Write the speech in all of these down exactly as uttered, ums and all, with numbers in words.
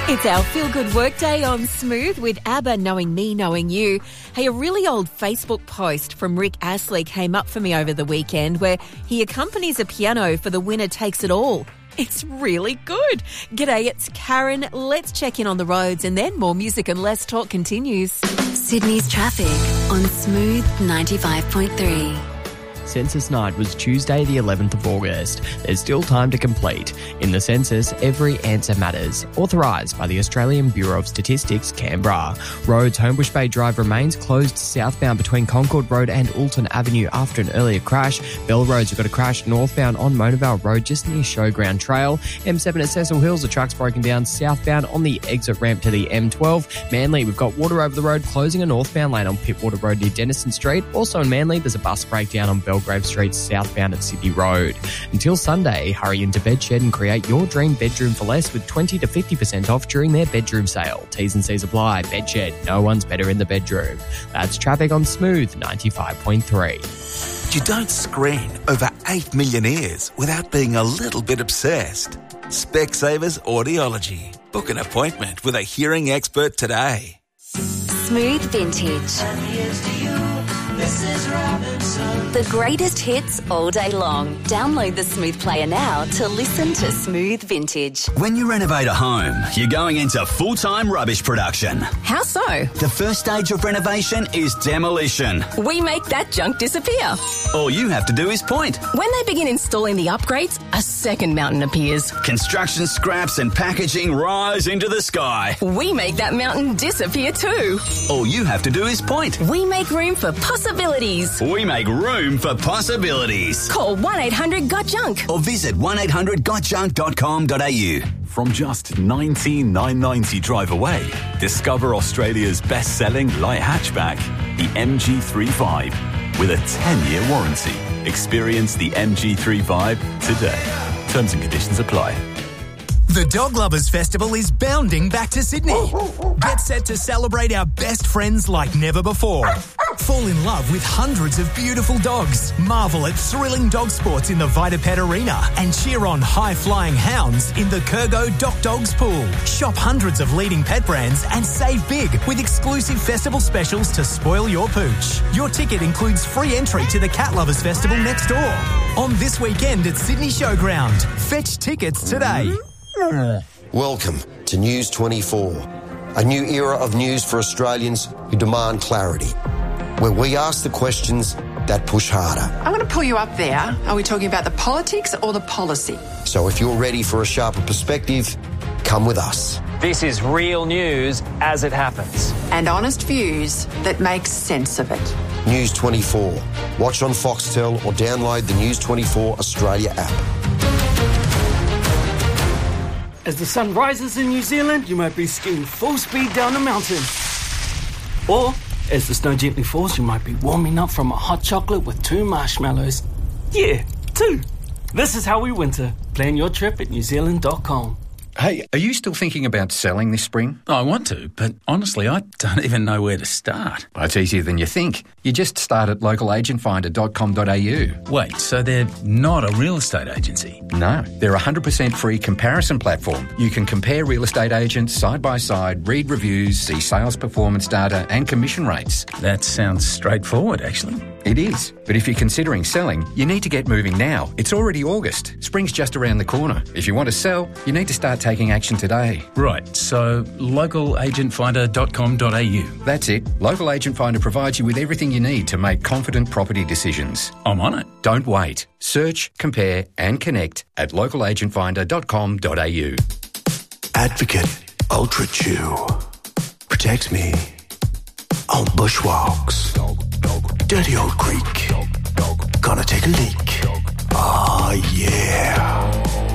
It's our feel-good workday on Smooth with ABBA, Knowing Me, Knowing You. Hey, a really old Facebook post from Rick Astley came up for me over the weekend where he accompanies a piano for The Winner Takes It All. It's really good. G'day, it's Karen. Let's check in on the roads and then more music and less talk continues. Sydney's traffic on Smooth ninety-five point three. Census night was Tuesday the eleventh of August. There's still time to complete. In the census, every answer matters. Authorised by the Australian Bureau of Statistics, Canberra. Roads Homebush Bay Drive remains closed southbound between Concord Road and Alton Avenue after an earlier crash. Bell Road's got a crash northbound on Monavale Road just near Showground Trail. M seven at Cecil Hills, the truck's broken down southbound on the exit ramp to the M twelve. Manly, we've got water over the road closing a northbound lane on Pittwater Road near Denison Street. Also in Manly, there's a bus breakdown on Bell Belgrave Street southbound at Sydney Road. Until Sunday, hurry into Bedshed and create your dream bedroom for less with twenty to fifty percent off during their bedroom sale. T's and C's apply. Bedshed, no one's better in the bedroom. That's traffic on Smooth ninety-five point three. You don't screen over eight million ears without being a little bit obsessed. Specsavers Audiology. Book an appointment with a hearing expert today. Smooth Vintage. And here's to you, Missus Robinson. The greatest hits all day long. Download the Smooth Player now to listen to Smooth Vintage. When you renovate a home, you're going into full-time rubbish production. How so? The first stage of renovation is demolition. We make that junk disappear. All you have to do is point. When they begin installing the upgrades, a second mountain appears. Construction scraps and packaging rise into the sky. We make that mountain disappear too. All you have to do is point. We make room for possibilities. We make room for possibilities. Call one eight hundred got junk or visit one eight hundred got junk dot com dot a u. From just nineteen thousand nine hundred ninety drive away, discover Australia's best-selling light hatchback, the M G thirty-five, with a ten-year warranty. Experience the M G thirty-five today. Terms and conditions apply. The Dog Lovers Festival is bounding back to Sydney. Get set to celebrate our best friends like never before. Fall in love with hundreds of beautiful dogs. Marvel at thrilling dog sports in the Vitapet Arena and cheer on high-flying hounds in the Kurgo Doc Dogs Pool. Shop hundreds of leading pet brands and save big with exclusive festival specials to spoil your pooch. Your ticket includes free entry to the Cat Lovers Festival next door. On this weekend at Sydney Showground. Fetch tickets today. Welcome to News twenty-four, a new era of news for Australians who demand clarity, where we ask the questions that push harder. I'm going to pull you up there. Are we talking about the politics or the policy? So if you're ready for a sharper perspective, come with us. This is real news as it happens. And honest views that make sense of it. News twenty-four. Watch on Foxtel or download the News twenty-four Australia app. As the sun rises in New Zealand, you might be skiing full speed down a mountain. Or, as the snow gently falls, you might be warming up from a hot chocolate with two marshmallows. Yeah, two. This is how we winter. Plan your trip at new zealand dot com. Hey, are you still thinking about selling this spring? I want to, but honestly, I don't even know where to start. Well, it's easier than you think. You just start at local agent finder dot com dot a u. Wait, so they're not a real estate agency? No, they're a one hundred percent free comparison platform. You can compare real estate agents side by side, read reviews, see sales performance data and commission rates. That sounds straightforward, actually. It is, but if you're considering selling, you need to get moving now. It's already August. Spring's just around the corner. If you want to sell, you need to start taking action today. Right, so local agent finder dot com dot a u. That's it. Local Agent Finder provides you with everything you need to make confident property decisions. I'm on it. Don't wait. Search, compare and connect at local agent finder dot com dot a u. Advocate Ultra Chew protects me on bushwalks. Dirty old creek. Gonna take a leak. Ah, yeah.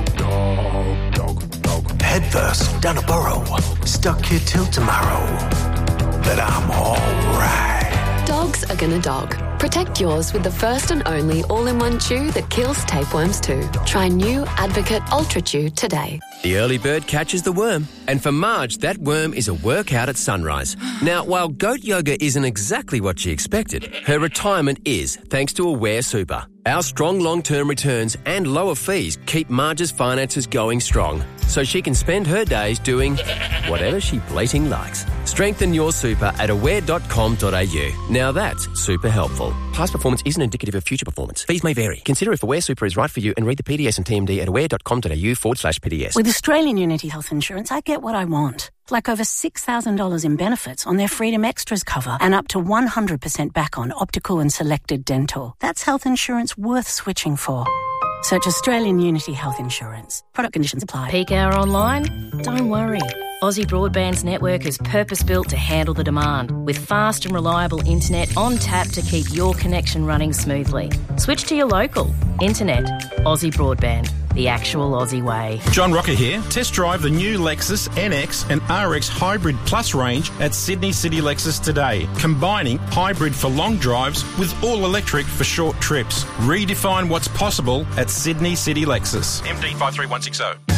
Head first down a burrow. Stuck here till tomorrow. But I'm alright. Dogs are gonna dog. Protect yours with the first and only all-in-one chew that kills tapeworms too. Try new Advocate Ultra Chew today. The early bird catches the worm, and for Marge, that worm is a workout at sunrise. Now, while goat yoga isn't exactly what she expected, her retirement is, thanks to Aware Super. Our strong long-term returns and lower fees keep Marge's finances going strong. so she can spend her days doing whatever she bleating likes. Strengthen your super at aware dot com dot a u. Now that's super helpful. Past performance isn't indicative of future performance. Fees may vary. Consider if Aware Super is right for you and read the P D S and T M D at aware dot com dot a u forward slash P D S. With Australian Unity Health Insurance, I get what I want. Like over six thousand dollars in benefits on their Freedom Extras cover and up to one hundred percent back on optical and selected dental. That's health insurance worth switching for. Search Australian Unity Health Insurance. Product conditions apply. Peak hour online? Don't worry. Aussie Broadband's network is purpose-built to handle the demand, with fast and reliable internet on tap to keep your connection running smoothly. Switch to your local. Internet. Aussie Broadband. The actual Aussie way. John Rocker here. Test drive the new Lexus N X and R X Hybrid Plus range at Sydney City Lexus today, combining hybrid for long drives with all-electric for short trips. Redefine what's possible at Sydney City Lexus. M D five three one six zero.